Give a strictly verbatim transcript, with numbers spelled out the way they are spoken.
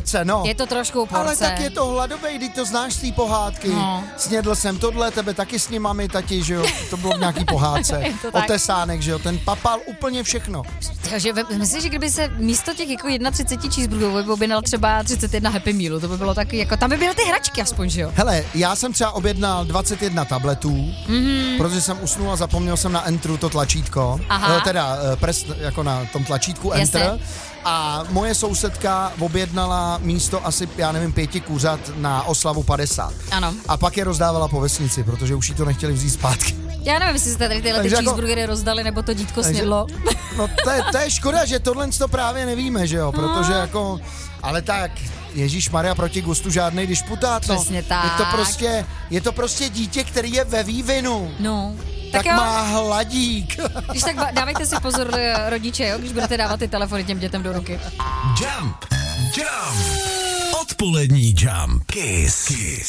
porce, no. Je to trošku porce. Ale tak je to hladovej, když to znáš z té pohádky. No. Snědl jsem tohle, tebe taky s ním mami, tati, že jo, to bylo v nějaký pohádce. Otesánek, že jo, ten papal úplně všechno. Takže myslím, že kdyby se místo těch jako třicet jedna cheeseburgerů by objednal třeba třicet jedna Happy Mealů, to by bylo taky jako, tam by byly ty hračky aspoň, že jo. Hele, já jsem třeba objednal dvacet jedna tabletů, mm-hmm. protože jsem usnul a zapomněl jsem na Enteru to tlačítko. Aha. Teda pres jako na tom tlačítku Enter. Jasne. A moje sousedka objednala místo asi, já nevím, pěti kuřat na oslavu padesát. Ano. A pak je rozdávala po vesnici, protože už jí to nechtěli vzít zpátky. Já nevím, jestli jste tady tyhle ty cheeseburgery jako rozdali, nebo to dítko takže, snědlo. No to je, to je škoda, že tohle to právě nevíme, že jo, protože jako, ale tak, Ježíšmarja, proti gustu žádnej disputát, no. Přesně tak. Je to prostě, je to prostě dítě, který je ve vývinu. No. Tak, tak má hladík. Když tak dávejte si pozor, rodiče, jo, když budete dávat ty telefony těm dětem do ruky. Jump, jump, odpolední Jump, Kiss, Kiss.